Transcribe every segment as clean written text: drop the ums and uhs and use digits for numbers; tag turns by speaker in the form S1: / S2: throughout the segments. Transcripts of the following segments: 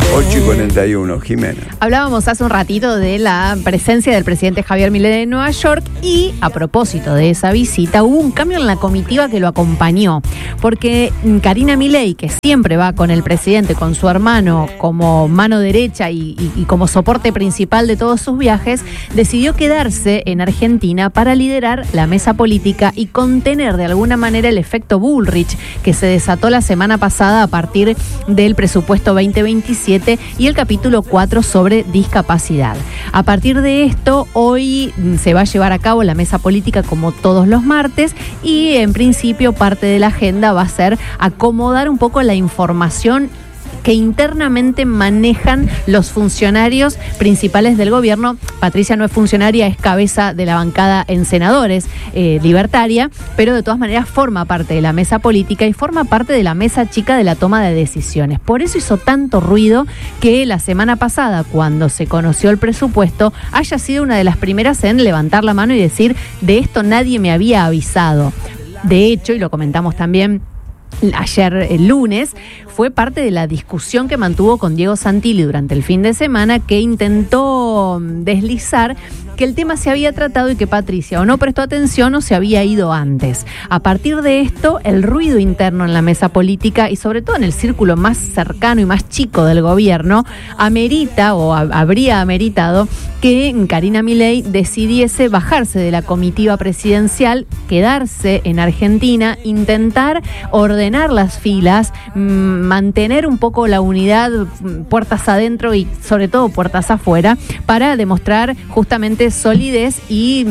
S1: 8:41, Jimena.
S2: Hablábamos hace un ratito de la presencia del presidente Javier Milei en Nueva York y a propósito de esa visita hubo un cambio en la comitiva que lo acompañó, porque Karina Milei, que siempre va con el presidente, con su hermano como mano derecha y como soporte principal de todos sus viajes, decidió quedarse en Argentina para liderar la mesa política y contener de alguna manera el efecto Bullrich que se desató la semana pasada a partir del presupuesto 2027 y el capítulo 4 sobre discapacidad. A partir de esto, hoy se va a llevar a cabo la mesa política como todos los martes y en principio parte de la agenda va a ser acomodar un poco la información que internamente manejan los funcionarios principales del gobierno. Patricia no es funcionaria, es cabeza de la bancada en senadores, libertaria, pero de todas maneras forma parte de la mesa política y forma parte de la mesa chica de la toma de decisiones. Por eso hizo tanto ruido que la semana pasada, cuando se conoció el presupuesto, haya sido una de las primeras en levantar la mano y decir, de esto nadie me había avisado. De hecho, y lo comentamos también ayer, el lunes, fue parte de la discusión que mantuvo con Diego Santilli durante el fin de semana, que intentó deslizar que el tema se había tratado y que Patricia o no prestó atención o se había ido antes. A partir de esto, el ruido interno en la mesa política y sobre todo en el círculo más cercano y más chico del gobierno amerita o habría ameritado que Karina Milei decidiese bajarse de la comitiva presidencial, quedarse en Argentina, intentar ordenar las filas, mantener un poco la unidad puertas adentro y sobre todo puertas afuera para demostrar justamente solidez y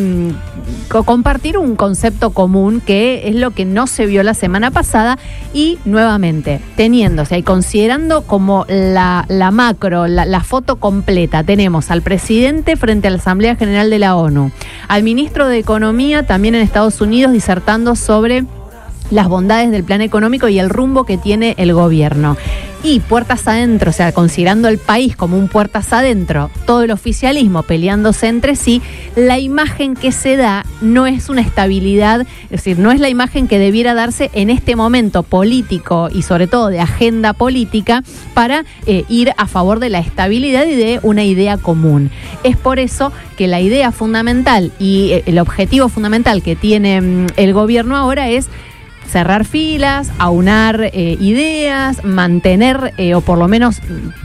S2: compartir un concepto común, que es lo que no se vio la semana pasada. Y nuevamente, teniéndose y considerando como la macro, la foto completa, tenemos al presidente frente a la Asamblea General de la ONU, al ministro de Economía también en Estados Unidos disertando sobre las bondades del plan económico y el rumbo que tiene el gobierno. Y puertas adentro, o sea, considerando el país como un puertas adentro, todo el oficialismo peleándose entre sí, la imagen que se da no es una estabilidad, es decir, no es la imagen que debiera darse en este momento político y sobre todo de agenda política para ir a favor de la estabilidad y de una idea común. Es por eso que la idea fundamental y el objetivo fundamental que tiene el gobierno ahora es cerrar filas, aunar ideas, mantener o por lo menos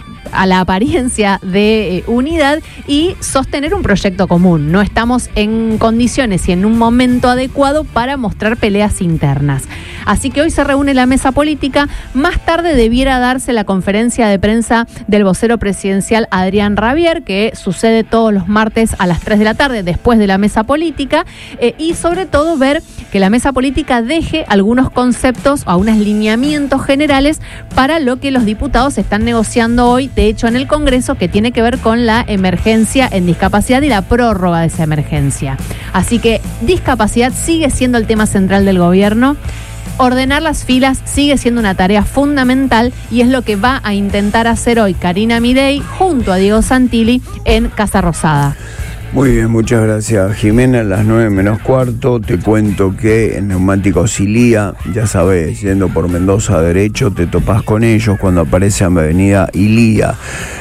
S2: a la apariencia de unidad y sostener un proyecto común. No estamos en condiciones y en un momento adecuado para mostrar peleas internas. Así que hoy se reúne la mesa política. Más tarde debiera darse la conferencia de prensa del vocero presidencial Adrián Rabier, que sucede todos los martes a las 3 de la tarde después de la mesa política, y sobre todo ver que la mesa política deje algunos conceptos o unos lineamientos generales para lo que los diputados están negociando hoy, de hecho en el Congreso, que tiene que ver con la emergencia en discapacidad y la prórroga de esa emergencia. Así que discapacidad sigue siendo el tema central del gobierno. Ordenar las filas sigue siendo una tarea fundamental y es lo que va a intentar hacer hoy Karina Milei junto a Diego Santilli en Casa Rosada.
S1: Muy bien, muchas gracias, Jimena. A las 9:15 te cuento que en Neumáticos Ilía, ya sabes, yendo por Mendoza derecho, te topás con ellos cuando aparece Avenida Ilía.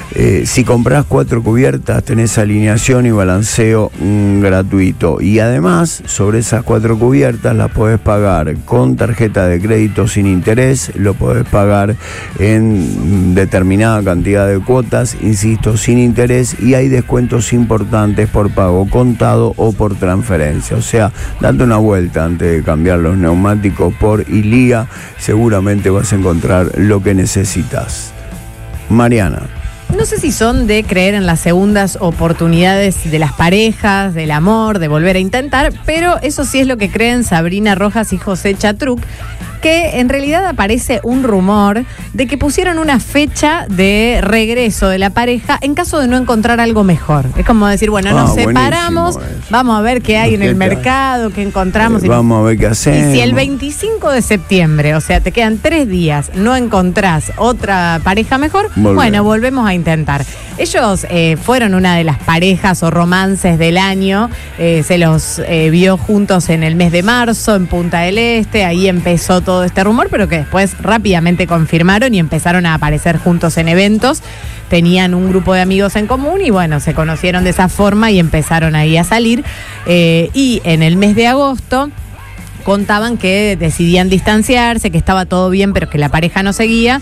S1: Si compras 4 cubiertas, tenés alineación y balanceo gratuito. Y además, sobre esas 4 cubiertas las podés pagar con tarjeta de crédito sin interés, lo podés pagar en determinada cantidad de cuotas, insisto, sin interés, y hay descuentos importantes por pago contado o por transferencia. O sea, date una vuelta antes de cambiar los neumáticos por Ilía, seguramente vas a encontrar lo que necesitas. Mariana.
S2: No sé si son de creer en las segundas oportunidades de las parejas, del amor, de volver a intentar, pero eso sí es lo que creen Sabrina Rojas y José Chatruc, que en realidad aparece un rumor de que pusieron una fecha de regreso de la pareja en caso de no encontrar algo mejor. Es como decir, bueno, nos separamos, vamos a ver qué hay en el mercado, qué encontramos.
S1: Vamos a ver qué hacemos.
S2: Y si el 25 de septiembre, o sea, te quedan 3 días, no encontrás otra pareja mejor, bueno, volvemos a intentar. Ellos fueron una de las parejas o romances del año, se los vio juntos en el mes de marzo, en Punta del Este, ahí empezó todo
S3: todo este rumor, pero que después rápidamente confirmaron y empezaron a aparecer juntos en eventos. Tenían un grupo de amigos en común y bueno, se conocieron de esa forma y empezaron ahí a salir. Y en el mes de agosto contaban que decidían distanciarse, que estaba todo bien, pero que la pareja no seguía.